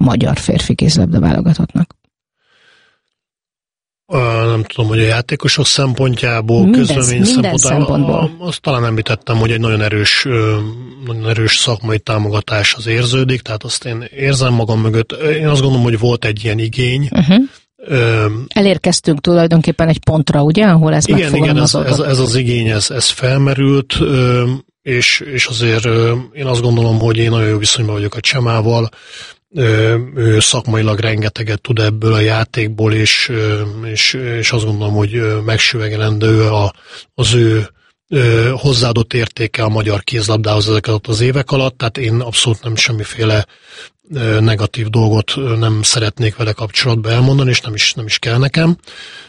magyar férfi kézilabda válogatottnak? Nem tudom, hogy a játékosok szempontjából, közlemény szempontjából. Azt talán említettem, hogy egy nagyon erős szakmai támogatás az érződik, tehát azt én érzem magam mögött. Én azt gondolom, hogy volt egy ilyen igény. Elérkeztünk tulajdonképpen egy pontra, ugye, ahol ez megfogalmazódott. Igen, ez az igény, ez felmerült, és azért én azt gondolom, hogy én nagyon jó viszonyban vagyok a Csemával. Ő szakmailag rengeteget tud ebből a játékból, és azt gondolom, hogy megsüvegelendő az ő hozzáadott értéke a magyar kézlabdához ezeket az évek alatt, tehát én abszolút nem semmiféle negatív dolgot nem szeretnék vele kapcsolatban elmondani, és nem is kell nekem.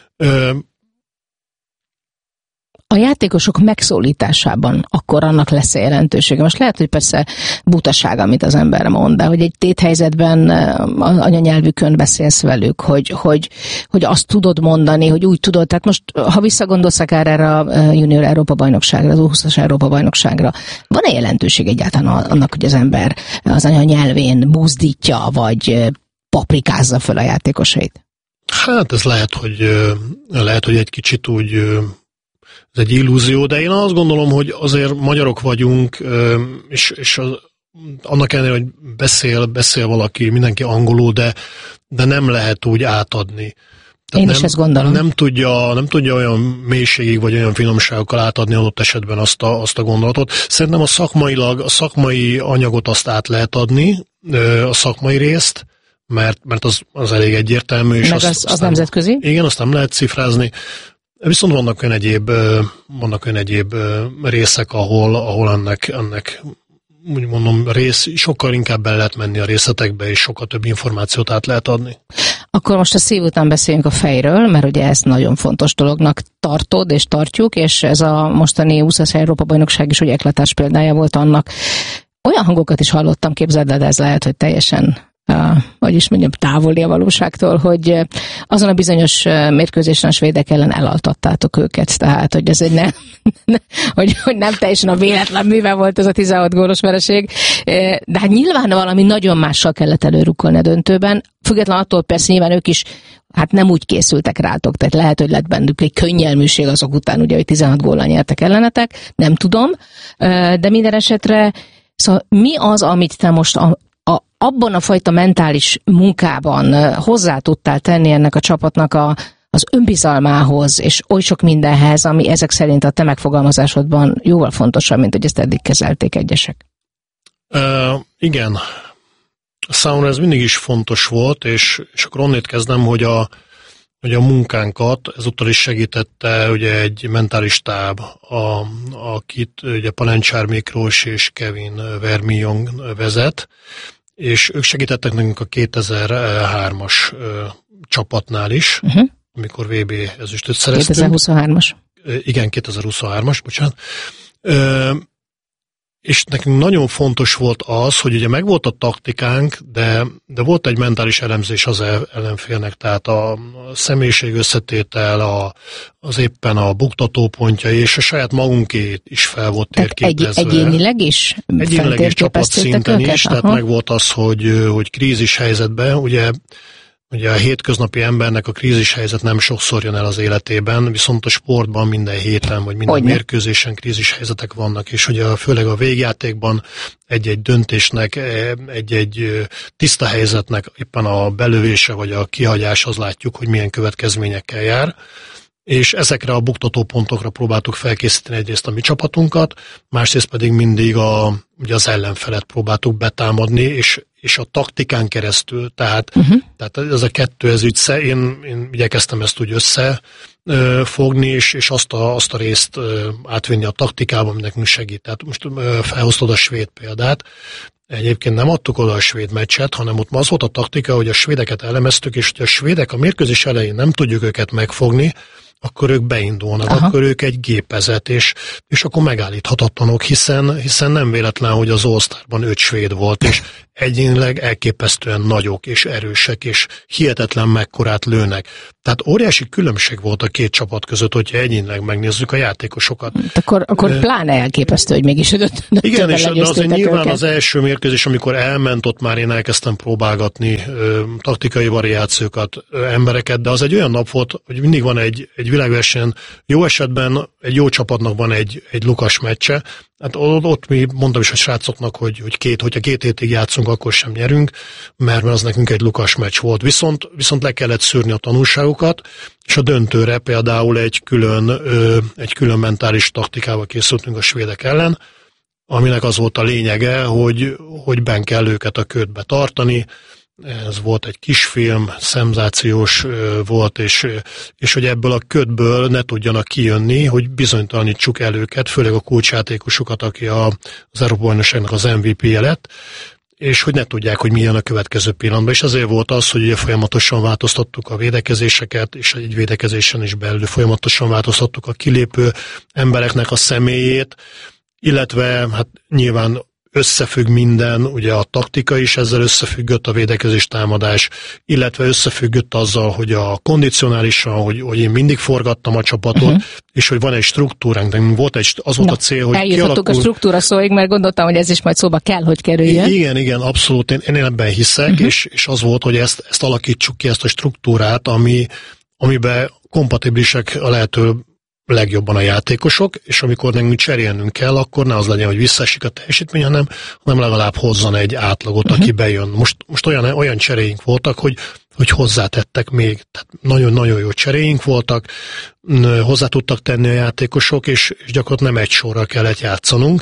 A játékosok megszólításában akkor annak lesz jelentősége. Most lehet, hogy persze butaság, amit az ember mond, de hogy egy téthelyzetben anyanyelvükön beszélsz velük, hogy azt tudod mondani, hogy úgy tudod. Tehát most, ha visszagondolsz akár erre a junior Európa-bajnokságra, az U20-as Európa-bajnokságra, van-e jelentőség egyáltalán annak, hogy az ember az anyanyelvén buzdítja, vagy paprikázza föl a játékosait? Hát ez lehet, hogy egy kicsit úgy... Ez egy illúzió, de én azt gondolom, hogy azért magyarok vagyunk, és annak ellenére, hogy beszél valaki, mindenki angolul, de nem lehet úgy átadni. Tehát én is ezt gondolom. Nem tudja olyan mélységig, vagy olyan finomságokkal átadni adott esetben azt a gondolatot. Szerintem a szakmai anyagot azt át lehet adni, a szakmai részt, mert az elég egyértelmű. És meg az nemzetközi? Igen, azt nem lehet cifrázni. Viszont vannak olyan egyéb részek, ahol ennek úgy mondom, sokkal inkább el lehet menni a részletekbe, és sokkal több információt át lehet adni. Akkor most a szív után beszéljünk a fejről, mert ugye ezt nagyon fontos dolognak tartod és tartjuk, és ez a mostani U20 Európa-bajnokság is ugye eklatás példája volt annak. Olyan hangokat is hallottam, képzeld el, de ez lehet, hogy teljesen távoli a valóságtól, hogy azon a bizonyos mérkőzésen a svédek ellen elaltattátok őket, tehát, hogy ez egy hogy nem teljesen a véletlen műve volt ez a 16 gólos vereség, de hát nyilván valami nagyon mással kellett előrukkolni a döntőben, független attól persze nyilván ők is nem úgy készültek rátok, tehát lehet, hogy lett bennük egy könnyelműség azok után, ugye, hogy 16 góllal nyertek ellenetek, nem tudom, de minden esetre, szóval mi az, amit te most abban a fajta mentális munkában hozzá tudtál tenni ennek a csapatnak az önbizalmához, és oly sok mindenhez, ami ezek szerint a te megfogalmazásodban jóval fontosabb, mint hogy ezt eddig kezelték egyesek? Igen. Számomra ez mindig is fontos volt, és akkor onnét kezdem, hogy a munkánkat ezúttal is segítette ugye egy mentális stáb, akit ugye Palencsár Miklós és Kevin Vermillon vezet, és ők segítettek nekünk a 2003-as csapatnál is, amikor VB ezüstöt szereztünk. 2023-as. Igen, 2023-as, bocsánat. És nekünk nagyon fontos volt az, hogy ugye megvolt a taktikánk, de volt egy mentális elemzés az ellenfélnek, tehát a személyiség összetétel, az éppen a buktatópontja, és a saját magunkét is fel volt térképezve. Egyénileg is? Egyénileg is, csapatszinten is, tehát megvolt az, hogy krízis helyzetben, ugye a hétköznapi embernek a krízis helyzet nem sokszor jön el az életében, viszont a sportban minden héten, vagy minden mérkőzésen krízis helyzetek vannak, és ugye főleg a végjátékban egy-egy döntésnek, egy tiszta helyzetnek éppen a belövése vagy a kihagyáshoz látjuk, hogy milyen következményekkel jár. És ezekre a buktatópontokra próbáltuk felkészíteni egyrészt a mi csapatunkat, másrészt pedig mindig ugye az ellenfelet próbáltuk betámadni, és a taktikán keresztül, tehát ez a kettő, én igyekeztem ezt úgy összefogni, és azt a részt átvinni a taktikába, ami nekünk segít. Tehát most felhoztad a svéd példát, egyébként nem adtuk oda a svéd meccset, hanem ott az volt a taktika, hogy a svédeket elemeztük, és hogy a svédek a mérkőzés elején nem tudjuk őket megfogni, akkor ők beindulnak, akkor ők egy gépezet, és akkor megállíthatatlanok, hiszen nem véletlen, hogy az All-Starban 5 svéd volt, és egyénileg elképesztően nagyok, és erősek, és hihetetlen mekkorát lőnek. Tehát óriási különbség volt a két csapat között, hogyha egyénileg megnézzük a játékosokat. Akkor pláne elképesztő, hogy mégis igen, és azért nyilván őket. Az első mérkőzés, amikor elment, ott már én elkezdtem próbálgatni taktikai variációkat, embereket, de az egy olyan nap volt, hogy mindig van egy világversenyen, jó esetben egy jó csapatnak van egy lukas meccse. Hát ott mi mondtam is a srácoknak, hogyha 2 hétig játszunk, akkor sem nyerünk, mert az nekünk egy lukas meccs volt. Viszont le kellett szűrni a tanulságokat, és a döntőre például egy külön mentális taktikával készültünk a svédek ellen, aminek az volt a lényege, hogy benn kell őket a ködbe tartani. Ez volt egy kisfilm, szenzációs volt, és hogy ebből a ködből ne tudjanak kijönni, hogy bizonytalanítsuk el őket, főleg a kulcsjátékosokat, aki az Európa-bajnokságnak az MVP-je lett, és hogy ne tudják, hogy mi jön a következő pillanatban. És azért volt az, hogy ugye folyamatosan változtattuk a védekezéseket, és egy védekezésen is belül folyamatosan változtattuk a kilépő embereknek a személyét, illetve hát nyilván összefügg minden, ugye a taktika is ezzel összefüggött, a védekezés támadás, illetve összefüggött azzal, hogy a kondicionálisan, hogy én mindig forgattam a csapatot, és hogy van egy struktúránk, de volt az volt a cél, hogy eljutottuk a struktúra szóig, mert gondoltam, hogy ez is majd szóba kell, hogy kerüljön. Igen, abszolút, én ebben hiszek, és az volt, hogy ezt alakítsuk ki, ezt a struktúrát, amiben kompatibilisek a lehető legjobban a játékosok, és amikor nekünk cserélnünk kell, akkor ne az legyen, hogy visszaesik a teljesítmény, hanem legalább hozzon egy átlagot, aki bejön. Most olyan cseréink voltak, hogy hozzátettek még. Tehát nagyon-nagyon jó cseréink voltak, hozzá tudtak tenni a játékosok, és gyakorlatilag nem egy sorra kellett játszanunk.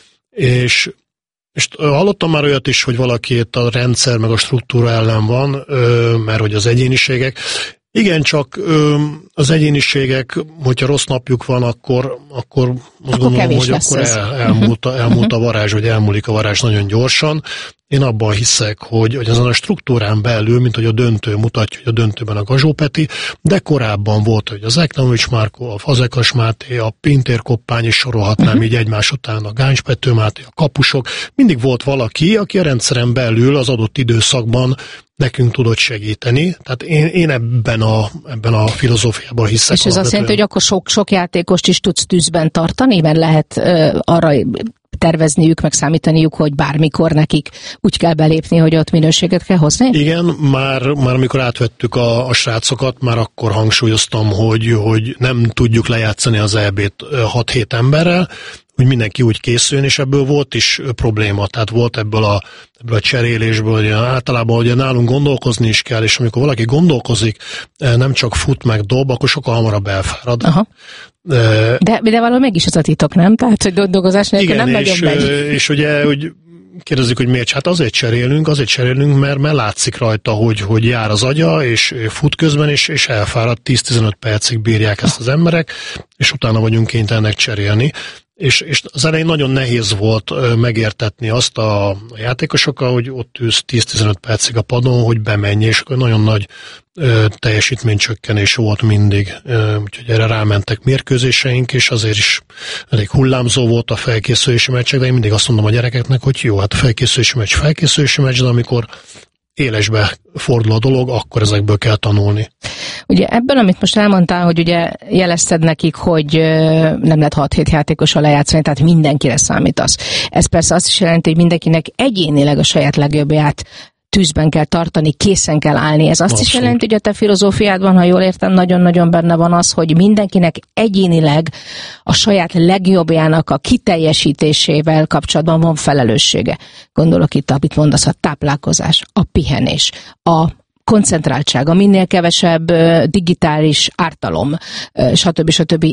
És hallottam már olyat is, hogy valaki itt a rendszer meg a struktúra ellen van, mert hogy az egyéniségek. Igen, csak az egyéniségek, hogyha rossz napjuk van, akkor azt gondolom, hogy akkor elmúlt a varázs, vagy elmúlik a varázs nagyon gyorsan. Én abban hiszek, hogy ezen a struktúrán belül, mint hogy a döntő mutatja, hogy a döntőben a Gazsó Peti, de korábban volt, hogy az Eknamovics Márko, a Fazekas Máté, a Pintér Koppány is sorolhatnám így egymás után, a Gáncs Pető Máté, a kapusok. Mindig volt valaki, aki a rendszeren belül az adott időszakban nekünk tudott segíteni. Tehát én ebben a filozófiában hiszek. És ez azt jelenti, hogy akkor sok játékost is tudsz tűzben tartani, mert lehet arra tervezniük, meg számítaniuk, hogy bármikor nekik úgy kell belépni, hogy ott minőséget kell hozni? Igen, már amikor átvettük a srácokat, már akkor hangsúlyoztam, hogy nem tudjuk lejátszani az EB-t 6-7 emberrel, hogy mindenki úgy készüljön, és ebből volt is probléma. Tehát volt ebből a cserélésből, hogy általában ugye nálunk gondolkozni is kell, és amikor valaki gondolkozik, nem csak fut meg dob, akkor sokkal hamarabb elfárad. Aha. De valahol meg is az a titok, nem? Tehát, hogy dolgozás nélkül nem nagyon megy. És ugye, hogy kérdezik, hogy miért? Hát azért cserélünk, mert látszik rajta, hogy jár az agya, és fut közben, és elfárad, 10-15 percig bírják ezt az emberek, és utána vagyunk kénytelenek cserélni. És az elején nagyon nehéz volt megértetni azt a játékosokkal, hogy ott ülsz 10-15 percig a padon, hogy bemenj, és akkor nagyon nagy teljesítménycsökkenés volt mindig. Úgyhogy erre rámentek mérkőzéseink, és azért is elég hullámzó volt a felkészülési meccsek, de én mindig azt mondom a gyerekeknek, hogy jó, hát a felkészülési meccs, de amikor élesbe fordul a dolog, akkor ezekből kell tanulni. Ugye ebből, amit most elmondtál, hogy ugye jelezted nekik, hogy nem lehet 6-7 játékossal lejátszani, tehát mindenkire számítasz. Ez persze azt is jelenti, hogy mindenkinek egyénileg a saját legjobbját tűzben kell tartani, készen kell állni. Ez azt is jelenti, hogy a te filozófiádban, ha jól értem, nagyon-nagyon benne van az, hogy mindenkinek egyénileg a saját legjobbjának a kiteljesítésével kapcsolatban van felelőssége. Gondolok itt, amit mondasz, a táplálkozás, a pihenés, a koncentráltság, a minél kevesebb digitális ártalom, stb.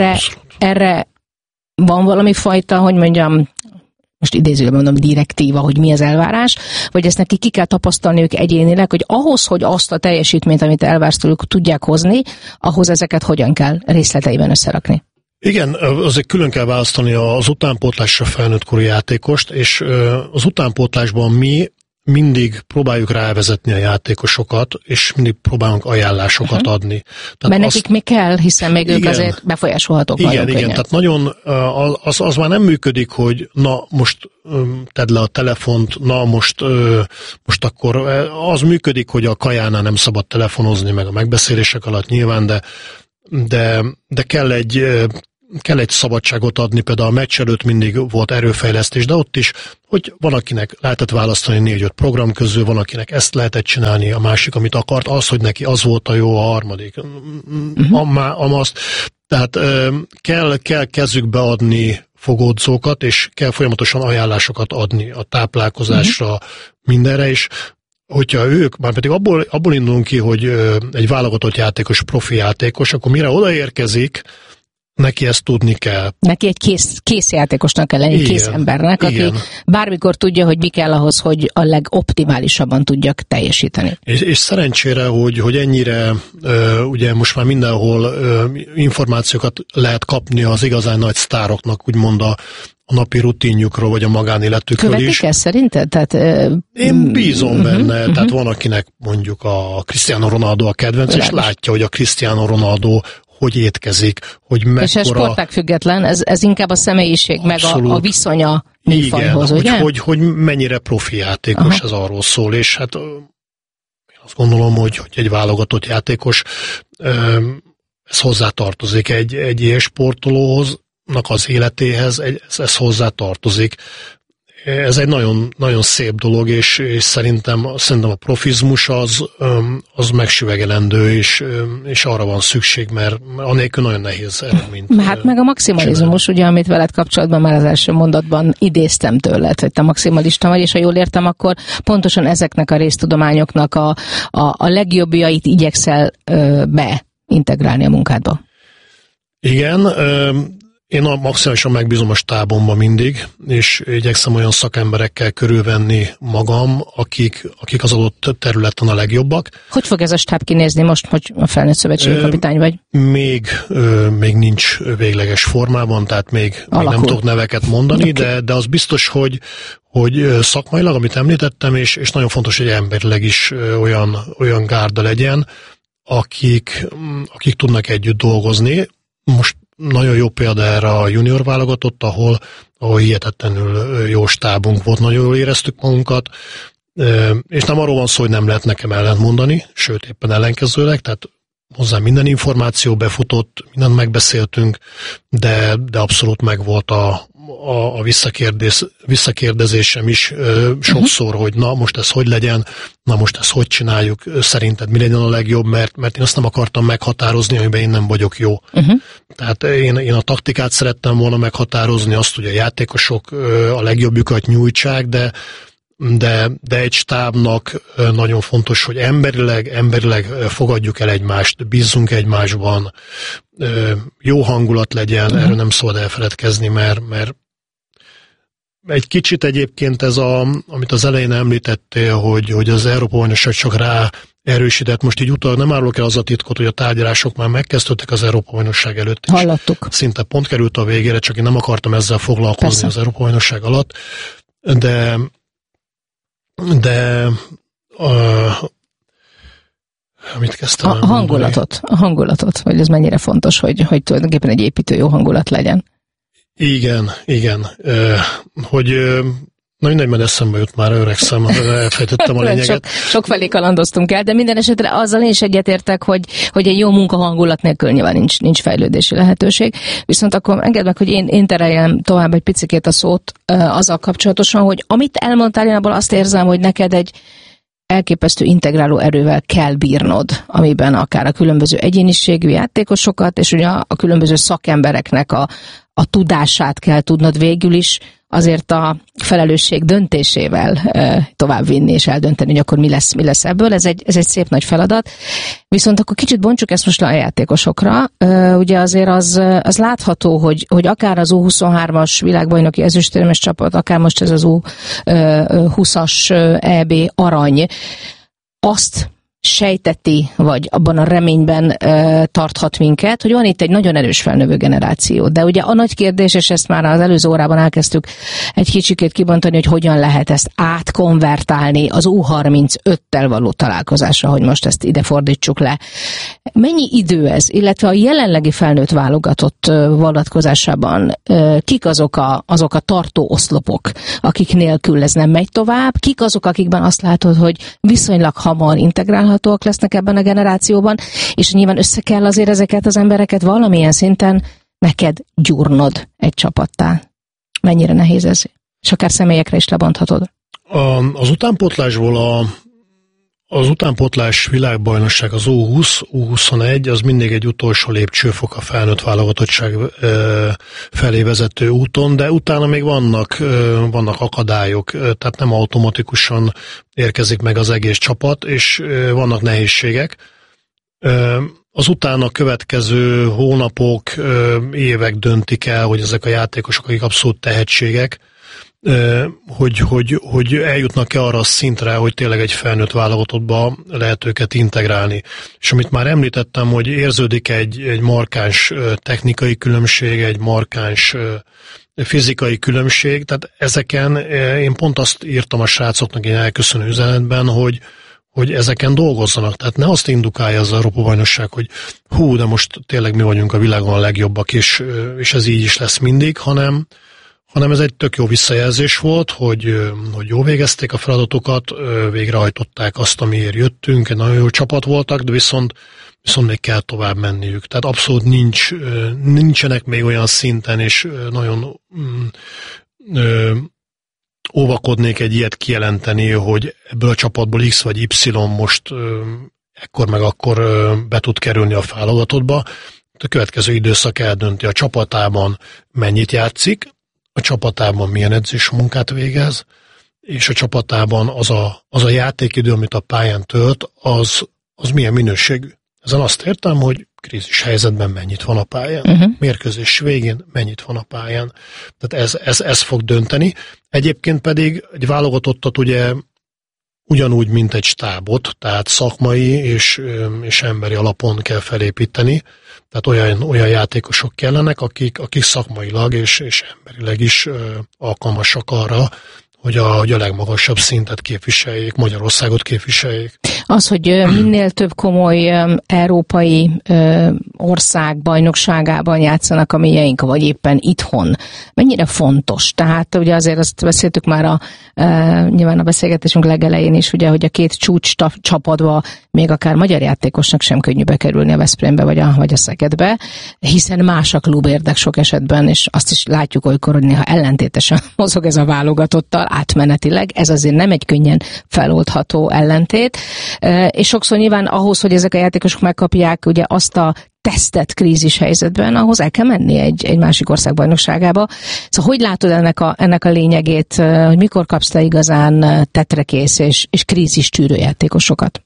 Erre van valami fajta, hogy mondjam, most idézőben mondom, direktíva, hogy mi az elvárás, vagy ezt neki ki kell tapasztalniuk egyénileg, hogy ahhoz, hogy azt a teljesítményt, amit elvársz tőlük, tudják hozni, ahhoz ezeket hogyan kell részleteiben összerakni? Igen, azért külön kell választani az utánpótlásra felnőtt korú játékost, és az utánpótlásban mi mindig próbáljuk rávezetni a játékosokat, és mindig próbálunk ajánlásokat adni. Tehát mert nekik még kell, hiszen még ők azért befolyásolhatók nagyon könnyen. Tehát nagyon, az már nem működik, hogy na most tedd le a telefont, na most akkor az működik, hogy a kajánál nem szabad telefonozni, meg a megbeszélések alatt nyilván, de kell egy szabadságot adni, például a meccs előtt mindig volt erőfejlesztés, de ott is, hogy van, akinek lehetett választani 4-5 program közül, van, akinek ezt lehetett csinálni, a másik, amit akart, az, hogy neki az volt a jó, a harmadik. Amazt. Tehát kell kezükbe adni fogódzókat, és kell folyamatosan ajánlásokat adni a táplálkozásra, mindenre is. Hogyha ők, már pedig abból indulunk ki, hogy egy válogatott játékos, profi játékos, akkor mire odaérkezik, neki ezt tudni kell. Neki egy kész játékosnak kell lenni, kész embernek, aki bármikor tudja, hogy mi kell ahhoz, hogy a legoptimálisabban tudjak teljesíteni. És szerencsére, hogy ennyire ugye most már mindenhol információkat lehet kapni az igazán nagy sztároknak, úgymond a napi rutinjukról, vagy a magánéletükről is. Követik ezt szerinted? Tehát, én bízom benne, tehát van, akinek mondjuk a Cristiano Ronaldo a kedvenc, és látja, hogy a Cristiano Ronaldo hogy étkezik, hogy mekkora... És ez sportág független, ez inkább a személyiség, abszolút, meg a viszonya műfajhoz, ugye? Hogy mennyire profi játékos, ez arról szól, és hát én azt gondolom, hogy egy válogatott játékos, ez hozzátartozik egy ilyen sportolóhoz, az életéhez, ez hozzá tartozik. Ez egy nagyon, nagyon szép dolog, és szerintem a profizmus az megsüvegelendő, és arra van szükség, mert anélkül nagyon nehéz eredményt. Hát meg a maximalizmus, ugye, amit veled kapcsolatban már az első mondatban idéztem tőled, hogy te maximalista vagy, és ha jól értem, akkor pontosan ezeknek a résztudományoknak a legjobbjait igyekszel beintegrálni a munkádba. Igen, én maximálisan megbízom a stábomba mindig, és igyekszem olyan szakemberekkel körülvenni magam, akik az adott területen a legjobbak. Hogy fog ez a stáb kinézni most, hogy a felnőtt szövetségi kapitány vagy? Még nincs végleges formában, tehát még nem tudok neveket mondani, de az biztos, hogy szakmailag, amit említettem, és nagyon fontos, hogy emberileg is olyan gárda legyen, akik tudnak együtt dolgozni. Most nagyon jó példa erre a junior válogatott, ahol hihetetlenül jó stábunk volt, nagyon jól éreztük magunkat, és nem arról van szó, hogy nem lehet nekem ellentmondani, sőt éppen ellenkezőleg, tehát hozzá minden információ befutott, mindent megbeszéltünk, de abszolút megvolt a visszakérdezésem is sokszor, hogy na most ez hogy legyen, na most ezt hogy csináljuk, szerinted mi legyen a legjobb, mert én azt nem akartam meghatározni, amiben én nem vagyok jó. Tehát én a taktikát szerettem volna meghatározni, azt, hogy a játékosok a legjobbjukat nyújtsák, de egy stábnak nagyon fontos, hogy emberileg fogadjuk el egymást, bízzunk egymásban, jó hangulat legyen, erről nem szabad elfeledkezni, mert egy kicsit egyébként ez amit az elején említettél, hogy az Európa-bajnokság csak rá erősített, most így utólag nem árulok el az a titkot, hogy a tárgyalások már megkezdődtek az Európa-bajnokság előtt. Hallottuk. Szinte pont került a végére, csak én nem akartam ezzel foglalkozni. Persze. Az Európa-bajnokság alatt, de mit kezdtem a hangulatot, hogy ez mennyire fontos, hogy tulajdonképpen egy építő jó hangulat legyen. Igen. Hogy na mindegy, mert eszembe jut, már öregszem, elfejtettem a lényeget. Sok felé kalandoztunk el, de minden esetre azzal én is egyetértek, hogy egy jó munkahangulat nélkül nyilván nincs fejlődési lehetőség. Viszont akkor engedd meg, hogy én tereljem tovább egy picikét a szót azzal kapcsolatosan, hogy amit elmondtál, én abból azt érzem, hogy neked egy elképesztő integráló erővel kell bírnod, amiben akár a különböző egyéniségű játékosokat, és ugye a különböző szakembereknek a tudását kell tudnod végül is azért a felelősség döntésével továbbvinni és eldönteni, hogy akkor mi lesz ebből. Ez egy szép nagy feladat. Viszont akkor kicsit bontsuk ezt most le a játékosokra. Ugye azért az látható, hogy akár az U23-as világbajnoki ezüstérmes csapat, akár most ez az U20-as EB arany, azt sejteti, vagy abban a reményben tarthat minket, hogy van itt egy nagyon erős felnövő generáció. De ugye a nagy kérdés, és ezt már az előző órában elkezdtük egy kicsikét kibontani, hogy hogyan lehet ezt átkonvertálni az U35-tel való találkozásra, hogy most ezt ide fordítsuk le. Mennyi idő ez, illetve a jelenlegi felnőtt válogatott vonatkozásában kik azok a tartó oszlopok, akik nélkül ez nem megy tovább, kik azok, akikben azt látod, hogy viszonylag hamar integrálhatóak lesznek ebben a generációban, és nyilván össze kell azért ezeket az embereket valamilyen szinten neked gyúrnod egy csapattá. Mennyire nehéz ez? És akár személyekre is lebonthatod. Az utánpótlásból az utánpótlás világbajnokság, az U20, U21, az mindig egy utolsó lépcsőfok a felnőtt válogatottság felé vezető úton, de utána még vannak akadályok, tehát nem automatikusan érkezik meg az egész csapat, és vannak nehézségek. Az utána következő hónapok, évek döntik el, hogy ezek a játékosok, akik abszolút tehetségek, hogy eljutnak-e arra a szintre, hogy tényleg egy felnőtt válogatottba lehet őket integrálni. És amit már említettem, hogy érződik egy markáns technikai különbség, egy markáns fizikai különbség, tehát ezeken én pont azt írtam a srácoknak egy elköszönő üzenetben, hogy ezeken dolgozzanak. Tehát ne azt indukálja az Európa-bajnokság, hogy de most tényleg mi vagyunk a világon a legjobbak, és ez így is lesz mindig, hanem ez egy tök jó visszajelzés volt, hogy jó végezték a feladatokat, végrehajtották azt, amiért jöttünk, egy nagyon jó csapat voltak, de viszont még kell tovább menniük. Tehát abszolút nincsenek még olyan szinten, és nagyon óvakodnék egy ilyet kijelenteni, hogy ebből a csapatból X vagy Y most ekkor meg akkor be tud kerülni a válogatottba. A következő időszak eldönti, a csapatában mennyit játszik, a csapatában milyen edzésmunkát végez, és a csapatában az a játékidő, amit a pályán tölt, az milyen minőségű. Ezen azt értem, hogy krízis helyzetben mennyit van a pályán, mérkőzés végén mennyit van a pályán. Tehát ez fog dönteni. Egyébként pedig egy válogatottat ugye ugyanúgy, mint egy stábot, tehát szakmai és emberi alapon kell felépíteni. Tehát olyan játékosok kellenek, akik szakmailag és emberileg is alkalmasak arra, hogy a legmagasabb szintet képviseljék, Magyarországot képviseljék. Az, hogy minél több komoly európai ország bajnokságában játszanak a mieink, vagy éppen itthon, mennyire fontos? Tehát ugye azért azt beszéltük már nyilván a beszélgetésünk legelején is, ugye, hogy a két csúcs csapatba még akár magyar játékosnak sem könnyű bekerülni a Veszprémbe vagy a Szegedbe, hiszen más a klubérdek sok esetben, és azt is látjuk olykor, hogy néha ellentétesen mozog ez a válogatottal átmenetileg. Ez azért nem egy könnyen feloldható ellentét, és sokszor nyilván ahhoz, hogy ezek a játékosok megkapják ugye azt a tesztet krízis helyzetben, ahhoz el kell menni egy másik ország bajnokságába. Szóval hogy látod ennek a lényegét, hogy mikor kapsz te igazán tetrekész és krízis tűrő játékosokat?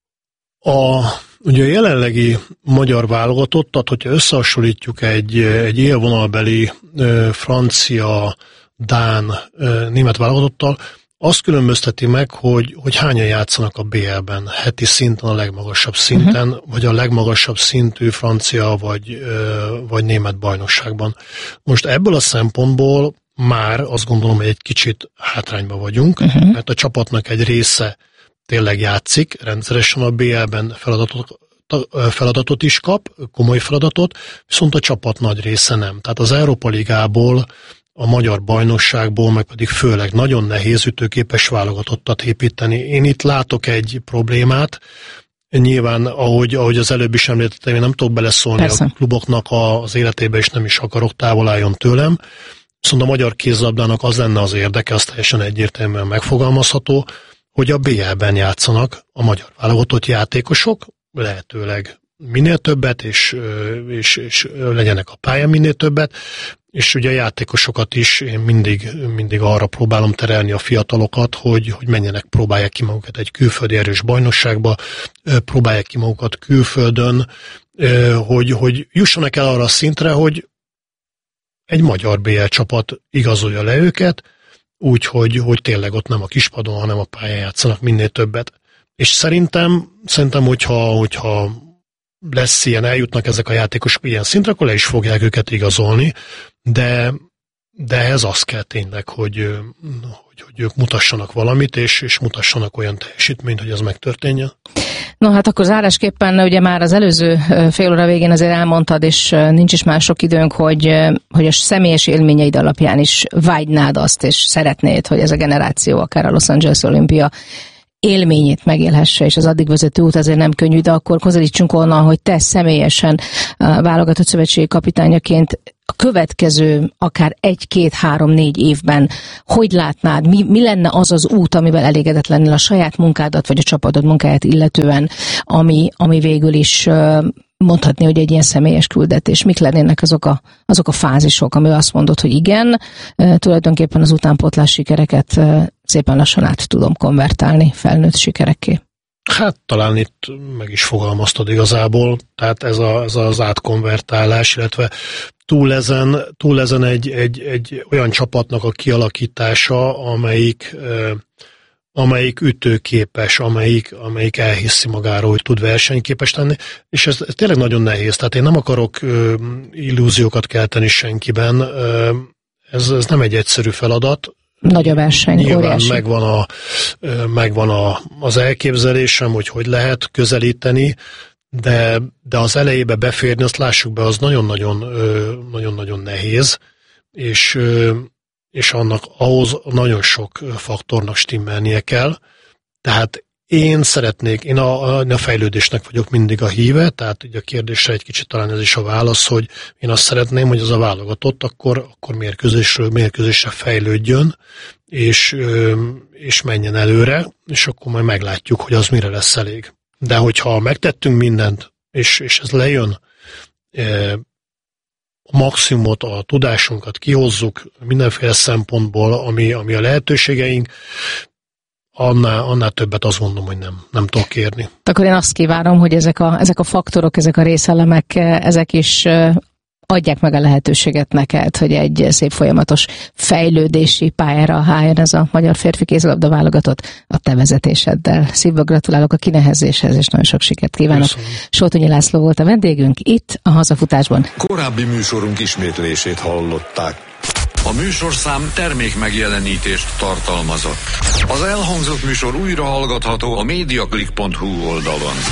Ugye a jelenlegi magyar válogatottat, hogyha összehasonlítjuk egy élvonalbeli francia, dán, német válogatottal, azt különbözteti meg, hogy hányan játszanak a BL-ben, heti szinten, a legmagasabb szinten, vagy a legmagasabb szintű francia vagy német bajnokságban. Most ebből a szempontból már azt gondolom, hogy egy kicsit hátrányban vagyunk, mert a csapatnak egy része tényleg játszik, rendszeresen a BL-ben feladatot is kap, komoly feladatot, viszont a csapat nagy része nem. Tehát az Európa Ligából, a magyar bajnokságból, meg pedig főleg nagyon nehéz ütőképes válogatottat építeni. Én itt látok egy problémát, nyilván, ahogy az előbb is említettem, én nem tudok beleszólni Persze. a kluboknak az életébe, és nem is akarok, távol álljon tőlem. Viszont a magyar kézlabdának az lenne az érdeke, az teljesen egyértelműen megfogalmazható, hogy a BL-ben játszanak a magyar válogatott játékosok, lehetőleg minél többet, és legyenek a pályán minél többet, és ugye a játékosokat is én mindig arra próbálom terelni a fiatalokat, hogy menjenek, próbálják ki magukat egy külföldi erős bajnokságba, próbálják ki magukat külföldön, hogy jussanak el arra a szintre, hogy egy magyar BL csapat igazolja le őket, úgy, hogy tényleg ott nem a kispadon, hanem a pályán játszanak minél többet. És szerintem hogyha lesz ilyen, eljutnak ezek a játékosok ilyen szintre, akkor le is fogják őket igazolni, de ehhez az kell tényleg, hogy ők mutassanak valamit, és mutassanak olyan teljesítményt, hogy ez megtörténjen. No hát akkor zárásképpen ugye már az előző fél óra végén azért elmondtad, és nincs is már sok időnk, hogy a személyes élményeid alapján is vágynád azt, és szeretnéd, hogy ez a generáció akár a Los Angeles Olimpia élményét megélhesse, és az addig vezető út azért nem könnyű, de akkor közelítsünk onnan, hogy te személyesen válogatott szövetségi kapitányaként a következő akár 1, 2, 3, 4 évben hogy látnád, mi lenne az az út, amivel elégedetlenül a saját munkádat vagy a csapatod munkáját illetően, ami végül is mondhatni, hogy egy ilyen személyes küldetés. Mik lennének azok a fázisok, amivel azt mondod, hogy igen, tulajdonképpen az utánpótlás sikereket szépen lassan át tudom konvertálni felnőtt sikerekké. Hát talán itt meg is fogalmaztad igazából, tehát ez az átkonvertálás, illetve túl ezen egy olyan csapatnak a kialakítása, amelyik ütőképes, amelyik elhiszi magáról, hogy tud versenyképes lenni, és ez tényleg nagyon nehéz. Tehát én nem akarok illúziókat kelteni senkiben, ez nem egy egyszerű feladat. Nagy a verseny, nyilván óriási. megvan az elképzelésem, hogy lehet közelíteni, de az elejébe beférni, azt lássuk be, az nagyon-nagyon nehéz, és ahhoz nagyon sok faktornak stimmelnie kell. Tehát én a fejlődésnek vagyok mindig a híve, tehát ugye a kérdésre egy kicsit talán ez is a válasz, hogy én azt szeretném, hogy az a válogatott akkor mérkőzésről mérkőzésre fejlődjön, és menjen előre, és akkor majd meglátjuk, hogy az mire lesz elég. De hogyha megtettünk mindent, és ez lejön, a maximumot, a tudásunkat kihozzuk mindenféle szempontból, ami a lehetőségeink, annál többet azt mondom, hogy nem tudok kérni. Akkor én azt kívánom, hogy ezek a faktorok, ezek a részelemek, ezek is adják meg a lehetőséget neked, hogy egy szép folyamatos fejlődési pályára álljon ez a magyar férfi kézilabda válogatott a te vezetéseddel. Szívből gratulálok a kinehezéshez, és nagyon sok sikert kívánok. Sótonyi László volt a vendégünk itt a Hazafutásban. Korábbi műsorunk ismétlését hallották. A műsorszám termék megjelenítést tartalmazott. Az elhangzott műsor újra hallgatható a mediaclick.hu oldalon.